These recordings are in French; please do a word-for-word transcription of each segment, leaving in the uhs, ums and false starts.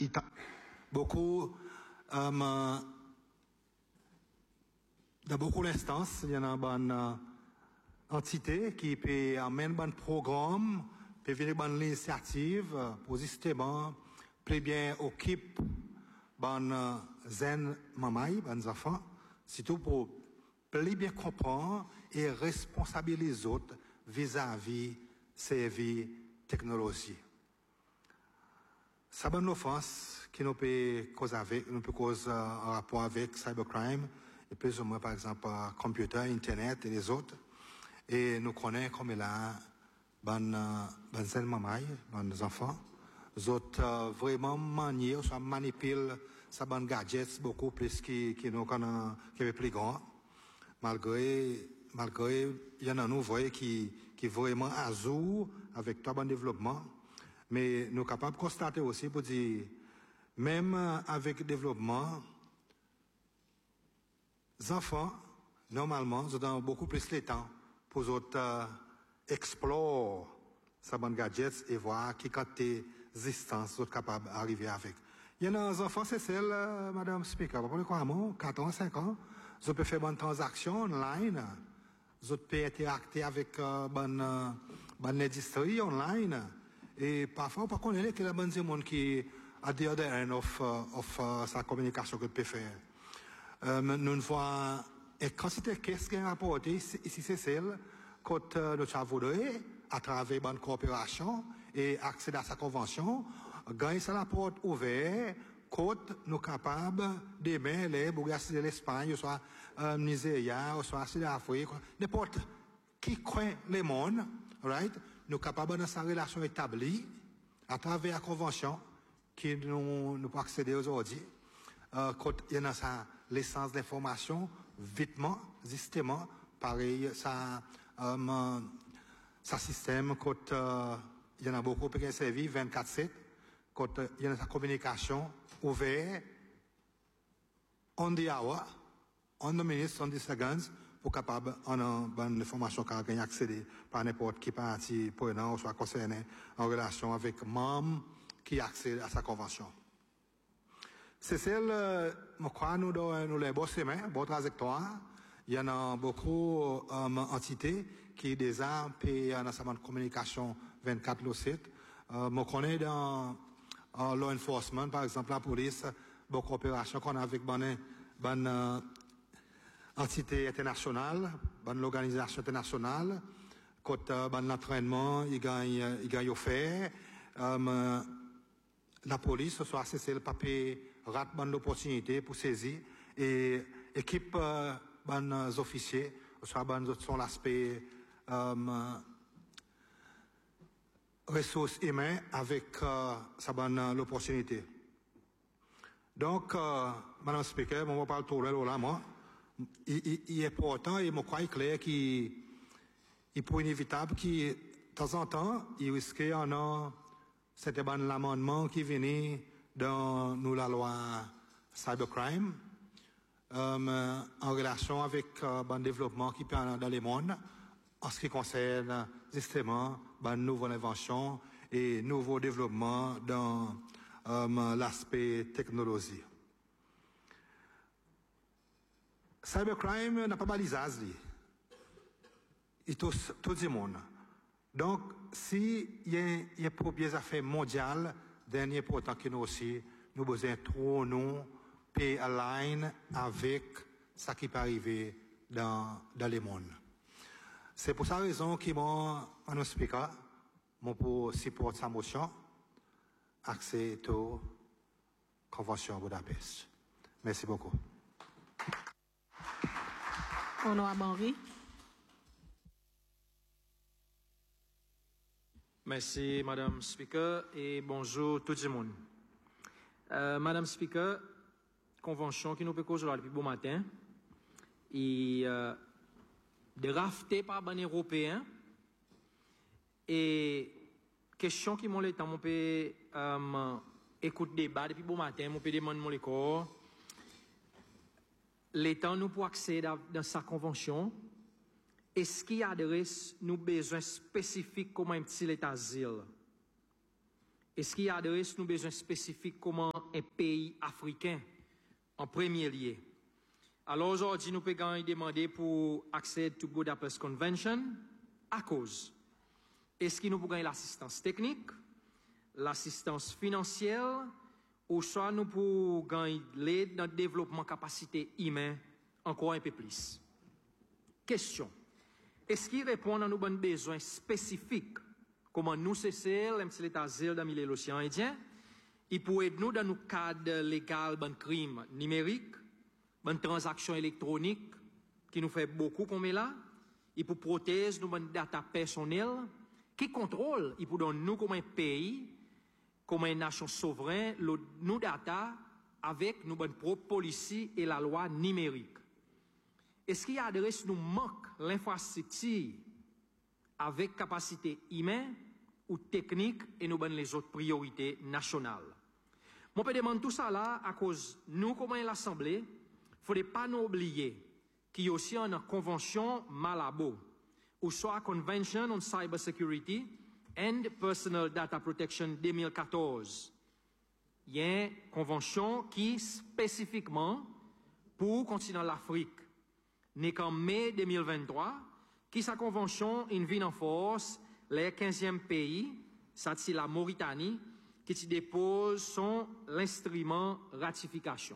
beaucoup, euh, dans beaucoup d'instances, il y en a une euh, entité qui peut amener un programme, peut venir une initiative pour justement, plus bien occupe ban zen mamay, ban enfants, surtout pour plus bien comprendre et responsabiliser les autres vis-à-vis ces technologies. Ça bonne offense qui nous peut causer avec, nous peut causer en rapport avec cybercrime et plus ou moins par exemple computer, internet et les autres. Et nous connaissons comme là ban ban zen mamay, ban enfants. Les autres euh, vraiment manier, soit manipulent ça ban gadgets beaucoup plus qui qui nous connaissons qui est plus grand. Malgré malgré il y en a nous voyez qui qui vraiment à jour avec tout bon développement. Mais nous sommes capables de constater aussi pour dire, même avec le développement, les enfants, normalement, ils ont beaucoup plus de temps pour euh, explorer ces bons gadgets et voir qui quantité distance sont capables d'arriver avec. Il y en a des enfants, c'est celle, euh, Madame Speaker, vous comprenez quoi, moi, quatre ans, cinq ans, ils peuvent faire une transaction online, ils peuvent interacter avec euh, bonne, euh, bonne industrie online. Et parfois, par contre, il y a des gens qui à the other end of, uh, of uh, sa communication que peut faire. Euh, nous voyons, et quand c'était qu'est-ce qui est rapporté, ici c'est celle, quand euh, nous avons voulu, à travers une coopération et accéder à sa convention, gagner sa la porte ouverte, quand nous sommes capables d'aimer les Bulgarie de l'Espagne, soit euh, Nigeria, soit Sud-Afrique, n'importe qui croit le monde, right? Nous sommes capables de sa relation établie à travers la convention qui nous, nous peut accéder aujourd'hui. Euh, quand il y a sa l'essence d'information, vitement, justement, pareil, ça, euh, ça système, quand euh, il y en a beaucoup qui servi vingt-quatre sept, quand euh, il y a sa communication ouverte, on the hour, on the minutes, on the seconds, pour capable en bonne information qu'à gagner accéder par n'importe qui partie prenant ou soit concerné en relation avec membre qui accède à sa convention. C'est celle, euh, je crois, nous, nous les beaux chemins, beaux trajectoires. Il y en a beaucoup d'entités euh, qui déjà payent un ensemble de communication vingt-quatre sur sept. Euh, je connais dans euh, law enforcement, par exemple, la police, beaucoup d'opérations qu'on a avec bonne, bonne euh, entité internationale, bonne organisation internationale, quand euh, bon l'entraînement, il gagne, il gagne au fait. Euh, la police soit cessé le papier, rate bonne l'opportunité pour saisir et équipe euh, bonnes officiers, soit bonnes sont l'aspect euh, ressources humaines avec euh, sa bonne l'opportunité. Donc, euh, Madame Speaker, on va pas le tourner là, moi. Il, il, il est important et je crois clair qu'il est pour inévitable qu'il, de temps en temps, il risquait en a c'était bon l'amendement qui venait dans nous la loi cybercrime euh, en relation avec euh, bon développement qui peut dans les mondes en ce qui concerne justement bon nouvelle invention et nouveaux développements dans euh, l'aspect technologie. Cybercrime n'a pas balisage, il touche tout le monde. Donc, si il y a, y a pour des affaires mondiales, dernier important que nous aussi, nous besoin trop nous pay align avec ce qui peut arriver dans, dans le monde. C'est pour sa raison que mon, mon speaker, mon pour supporter sa motion, accès à Convention Budapest. Merci beaucoup. Honorable Henry. Merci, Madame Speaker, et bonjour tout le monde. Euh, Madame Speaker, convention qui nous peut causer depuis bon matin, et euh, drafté par les Européens, et question qui m'ont le temps, mon peut euh, écouter débat depuis bon matin, mon peut demander mon le corps, l'État nous pour accéder dans, dans sa convention. Est-ce qu'il adresse nos besoins spécifiques comme un petit l'État asile? Est-ce qu'il adresse nos besoins spécifiques comme un pays africain en premier lieu? Alors aujourd'hui, nous pouvons demander pour accéder à Budapest Convention à cause. Est-ce qu'il nous peut gagner l'assistance technique, l'assistance financière, ou soit nous pouvons gagner l'aide dans le développement de capacité humaine encore un peu plus? Question. Est-ce qu'il répond à nos besoins spécifiques, comme nous, C C L, M C l'État zéro dans l'océan Indien, il peut aider nous dans nos cadres légaux de crime numérique, de transactions électroniques, qui nous fait beaucoup comme là, il peut protéger nos data personnelles, qui contrôle, il peut donner nous comme un pays, comme une nation souveraine, nos data avec nos propres policiers et la loi numérique. Est-ce qu'il adresse nous manque l'infrastructure avec capacité humaine ou technique et nous donne les autres priorités nationales? Moi, je demande tout ça là à cause nous, comme l'Assemblée, il ne faudrait pas nous oublier qu'il y a aussi une convention Malabo, ou soit Convention on Cybersecurity and Personal Data Protection deux mille quatorze. Il y a une convention qui spécifiquement pour le continent de l'Afrique, n'est qu'en mai deux mille vingt-trois, qui sa convention invite en force les quinzième pays, ça c'est la Mauritanie, qui y dépose son l'instrument ratification.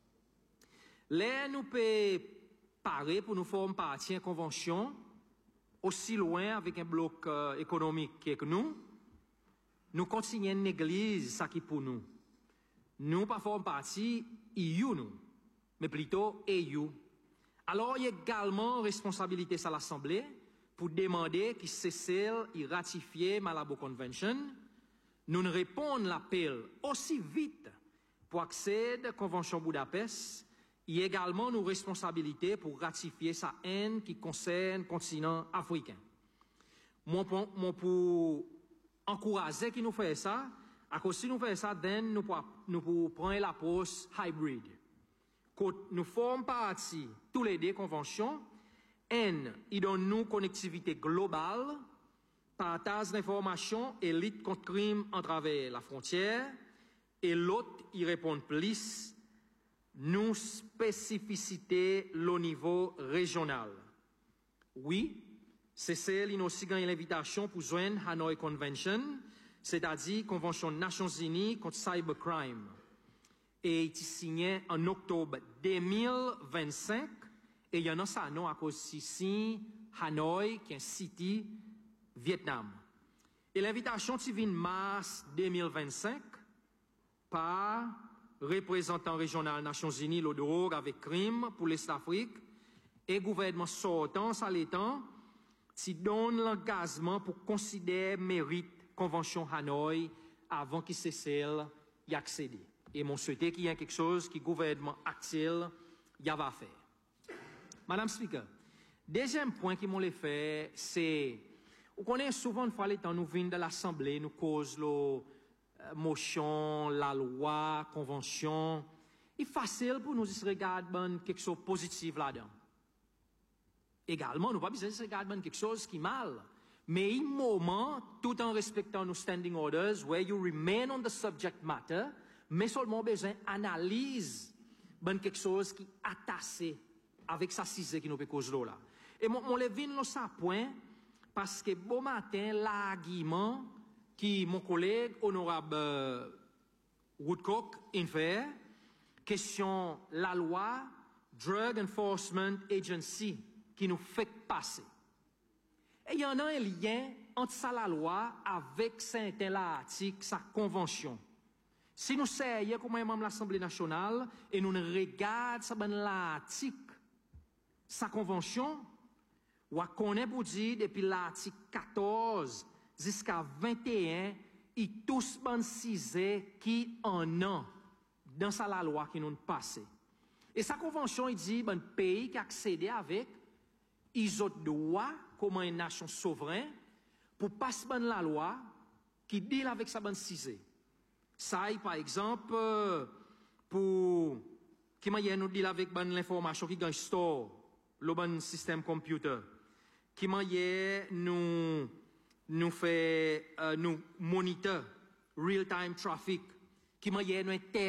Là, nous pouvons parer pour nous former partie d'une convention aussi loin avec un bloc euh, économique que nous, nous continuons une église, ça qui pour nous. Nous pas formons partie E U, nous, mais plutôt E U. Alors, il y a également responsabilité à l'Assemblée pour demander que C C L y ratifie Malabo Convention. Nous ne répondons à l'appel aussi vite pour accéder à la Convention Budapest. Il y a également nos responsabilités pour ratifier sa haine qui concerne le continent africain. Moi, pour, moi, pour encourager qui nous fait ça, à cause si nous faisons ça, then nous pouvons nous pour prendre l'approche hybrid. Quand nous formons partie tous les deux conventions, N, il donne nous connectivité globale, partage d'informations et lutte contre le crime en travers la frontière, et l'autre, il répond plus, nous spécificité au niveau régional. Oui, C C L il a aussi gagné l'invitation pour joindre Hanoi Convention, c'est-à-dire Convention des Nations Unies contre cybercrime. Et il est signé en octobre deux mille vingt-cinq, et il y en a ça non à cause ici, Hanoi, qui est un city Vietnam. Et l'invitation est venue en mars deux mille vingt-cinq par représentant régional Nations Unies, le drogue avec crime pour l'Est Afrique, et gouvernement sortant, ça l'étant, qui donne l'engagement pour considérer mérite Convention Hanoi avant qu'il C C L y accède. Et mon souhaité qu'il y ait quelque chose que le gouvernement actuel y va faire. Madame Speaker, deuxième point qui m'ont fait, c'est, on connaît souvent une fois les temps, nous venons de l'Assemblée, nous cause la motion, la loi, convention. Il est facile pour nous de regarder quelque chose de positif là-dedans. Également, nous pas besoin de regarder quelque chose qui est mal. Mais un moment, tout en respectant nos standing orders, where you remain on the subject matter, mais seulement besoin d'analyse ben quelque chose qui est attaché avec sa cisée qui nous peut causer là. Et mon, mon levine là ça point parce que bon matin l'argument qui mon collègue honorable euh, Woodcock in fait question la loi Drug Enforcement Agency qui nous fait passer. Et il y en a un lien entre ça la loi avec certains articles, sa convention. Si nous sérieux comme même l'Assemblée nationale et nous ne regardons ça ben l'article, sa convention, ou à connaître pour dire depuis l'article quatorze jusqu'à vingt et un, il tous ben cisé qui en a dans sa la loi qui nous passe. Et sa convention il dit ben pays qui accède avec ils ont droit comme une nation souveraine pour passer ben la loi qui deal avec sa ben cisé. Ça, par exemple, pour qui m'a nous dit avec ben l'information qui gagne store, le bon système computer, qui m'a nous nous fait euh, nous moniteur real-time traffic, qui m'a hier nous